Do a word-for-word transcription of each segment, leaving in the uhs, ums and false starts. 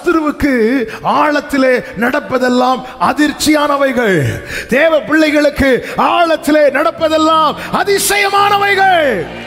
சத்துருவுக்கு ஆழத்திலே நடப்பதெல்லாம் அதிர்ச்சியானவைகள், தேவ பிள்ளைகளுக்கு ஆழத்திலே நடப்பதெல்லாம் அதிசயமானவைகள்.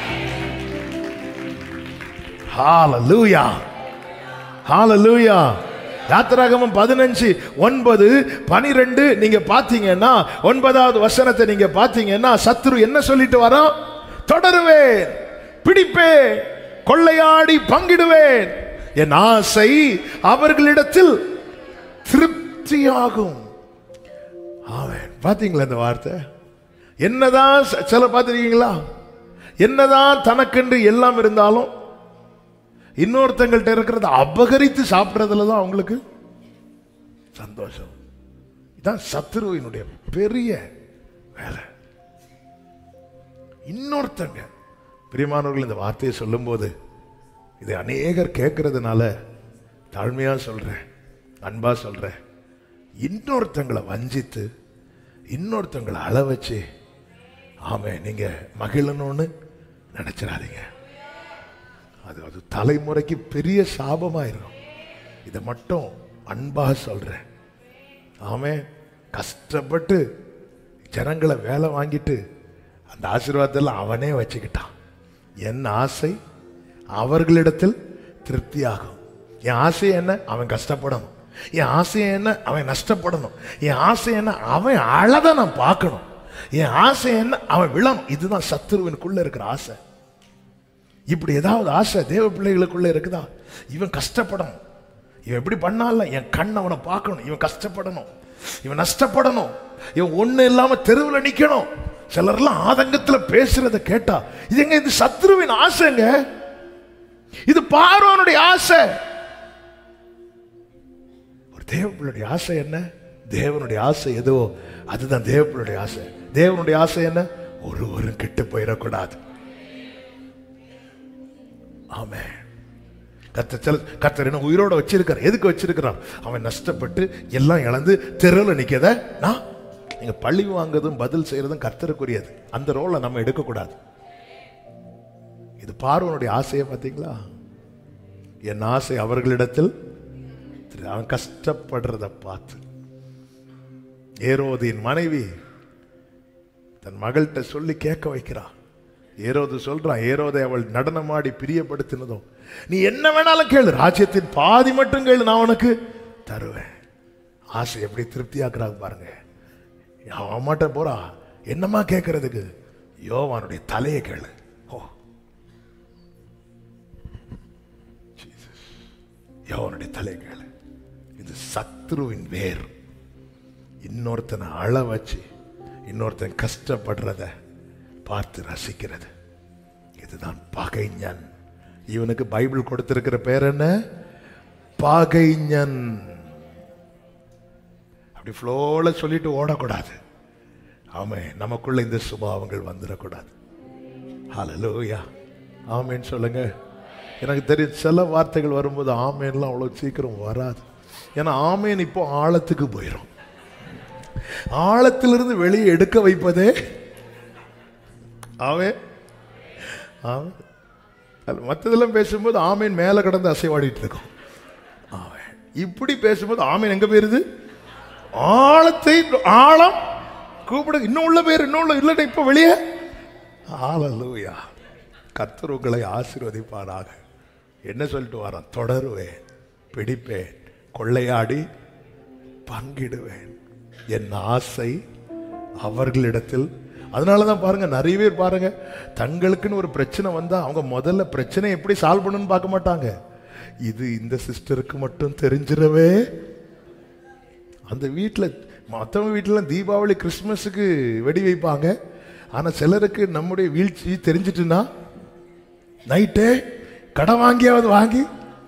ஹalleluya, ஹalleluya. யாத்திராகமம் பதினஞ்சு ஒன்பது பனிரெண்டு நீங்க பாத்தீங்கன்னா, ஒன்பதாவது வசனத்தை நீங்க பாத்தீங்கன்னா, சத்துரு என்ன சொல்லிட்டு வரோம்? தொடருவேன், பிடிப்பேன், கொள்ளையாடி பங்கிடுவேன், என் ஆசை அவர்களிடத்தில் திருப்தியாகும். ஆமென். பாத்தீங்களா இந்த வார்த்தை? என்னதான் சில பார்த்துருக்கீங்களா, என்னதான் தனக்கென்று எல்லாம் இருந்தாலும் இன்னொருத்தங்கள்ட்ட இருக்கிறத அபகரித்து சாப்பிட்றதுல தான் அவங்களுக்கு சந்தோஷம். இதுதான் சத்துருவினுடைய பெரிய வேலை. இன்னொருத்தங்க, பிரியமானவர்கள், இந்த வார்த்தையை சொல்லும் போது இதை அநேகர் கேட்கறதுனால தாழ்மையா சொல்றேன், அன்பா சொல்றேன், இன்னொருத்தங்களை வஞ்சித்து இன்னொருத்தங்களை அள வச்சு ஆமே நீங்க மகிழணும்னு நினைச்சிடாதீங்க. அது அது தலைமுறைக்கு பெரிய சாபமாயிரும். இதை மட்டும் அன்பா சொல்றேன். ஆமே, கஷ்டப்பட்டு ஜனங்களை வேலை வாங்கிட்டு அந்த ஆசீர்வாதத்தில் அவனே வச்சுக்கிட்டான். என் ஆசை அவர்களிடத்தில் திருப்தியாகும். என் ஆசை என்ன? அவன் கஷ்டப்படணும். என் ஆசை என்ன? அவன் நஷ்டப்படணும். என் ஆசை என்ன? அவன் அழத நான் பார்க்கணும். என் ஆசை என்ன? அவன் விழணும். இதுதான் சத்துருவனுக்குள்ள இருக்கிற ஆசை. இப்படி ஏதாவது ஆசை தேவ பிள்ளைகளுக்குள்ள இருக்குதா? இவன் கஷ்டப்படணும், இவன் எப்படி பண்ணால என் கண் அவனை பார்க்கணும், இவன் கஷ்டப்படணும், இவன் நஷ்டப்படணும், இவன் ஒண்ணு இல்லாம தெருவில் நிக்கணும். சிலர்லாம் ஆதங்கத்துல பேசுறத கேட்டா இது எங்க? இது சத்ருவின் ஆசைங்க, இது பார்வோனுடைய ஆசை. ஒரு தேவனுடைய ஆசை என்ன? தேவனுடைய ஆசை எதுவோ அதுதான் தேவனுடைய ஆசை. தேவனுடைய ஆசை என்ன? ஒருவரும் கெட்டு போயிடக்கூடாது. ஆமே. கர்த்தர் கர்த்தர் என்ன உயிரோட வச்சிருக்கார். எதுக்கு வச்சிருக்கிறார்? அவன் நஷ்டப்பட்டு எல்லாம் இழந்து தெருவில் நிற்கத நான் நீங்க பழி வாங்குறதும் பதில் செய்யறதும் கர்த்தருக்குரியது. அந்த ரோலை நம்ம எடுக்கக்கூடாது. இது பார்வனுடைய ஆசையை பார்த்தீங்களா? என் ஆசை அவர்களிடத்தில், அவன் கஷ்டப்படுறத பார்த்து ஏரோதின் மனைவி தன் மகள்கிட்ட சொல்லி கேட்க வைக்கிறான். ஏரோது சொல்றான், ஏரோதை அவள் நடனமாடி பிரியப்படுத்தினதும் நீ என்ன வேணாலும் கேளு, ராஜ்யத்தின் பாதி மட்டும் கேளு, நான் உனக்கு தருவேன். ஆசை எப்படி திருப்தியாக்குறாங்க பாருங்க. அம்மாட்ட போறா, என்னமா கேட்கறதுக்கு? யோவானுடைய தலையை கேளு. ஓ, யோவானுடைய தலையை கேளு. இது சத்ருவின் வேர். இன்னொருத்தனை அழ வச்சு இன்னொருத்தன் கஷ்டப்படுறத பார்த்து ரசிக்கிறது. இதுதான் பகைஞன். இவனுக்கு பைபிள் கொடுத்திருக்கிற பேர் என்ன? பகைஞன். அப்படி ஃப்ளோல சொல்லிட்டு ஓடக்கூடாது. ஆமே, நமக்குள்ள இந்த சுபாவங்கள் வந்துடக்கூடாது. ஹல்லேலூயா, ஆமேன்னு சொல்லுங்க. எனக்கு தெரியும் சில வார்த்தைகள் வரும்போது ஆமேன்லாம் அவ்வளோ சீக்கிரம் வராது. ஏன்னா ஆமேன் இப்போ ஆழத்துக்கு போயிடும். ஆழத்திலிருந்து வெளியே எடுக்க வைப்பதே ஆவே. ஆமே, மற்றதெல்லாம் பேசும்போது ஆமேன் மேல கடந்து அசைவாடிட்டு இருக்கும். ஆவே, இப்படி பேசும்போது ஆமேன் எங்க போயிருது? ஆழத்தை ஆழம் கூப்பிடு. இன்னும் உள்ள பேர் இன்னும் உள்ள இல்ல இப்ப வெளியே. ஹல்லேலூயா. கர்த்தர் உங்களை ஆசீர்வதிப்பாராக. என்ன சொல்லிட்டு வரான்? தொடருவேன், பிடிப்பேன், கொள்ளையாடி பங்கிடுவேன், என் ஆசை அவர்களிடத்தில். அதனாலதான் பாருங்க, நிறைய பேர் பாருங்க, தங்களுக்குன்னு ஒரு பிரச்சனை வந்தா அவங்க முதல்ல பிரச்சனை எப்படி சால்வ் பண்ணணும்னு பார்க்க மாட்டாங்க. இது இந்த சிஸ்டருக்கு மட்டும் தெரிஞ்சிடவே. அந்த வீட்டில் மற்றவங்க வீட்டில் தீபாவளி கிறிஸ்துமஸுக்கு வெடி வைப்பாங்க. ஆனால் சிலருக்கு நம்முடைய வீழ்ச்சி தெரிஞ்சிட்டுன்னா நைட்டே கடன் வாங்கியாவது வாங்கி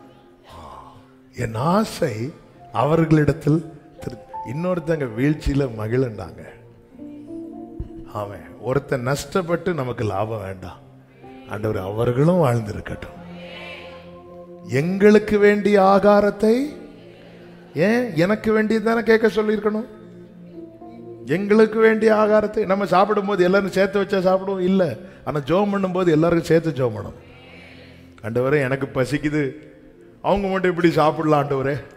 என் ஆசை அவர்களிடத்தில். இன்னொருத்தங்க வீழ்ச்சியில மகிழ்ந்தாங்க. அவன் ஒருத்தன் நஷ்டப்பட்டு நமக்கு லாபம் வேண்டாம். ஆண்டவர் அவர்களும் வாழ்ந்திருக்கட்டும். எங்களுக்கு வேண்டிய ஆகாரத்தை ஏன் எனக்கு வேண்டியதானே கேட்க சொல்லியிருக்கணும்? எங்களுக்கு வேண்டிய ஆகாரத்தை நம்ம சாப்பிடும் போது எல்லாரும் சேர்த்து வச்சா சாப்பிடுவோம் இல்லை. ஆனால் ஜோம் பண்ணும் போது எல்லாருக்கும் சேர்த்து ஜோம் பண்ணணும். ஆண்டவரே எனக்கு பசிக்குது, அவங்க மட்டும் இப்படி சாப்பிடலாம் ஆண்டவரே.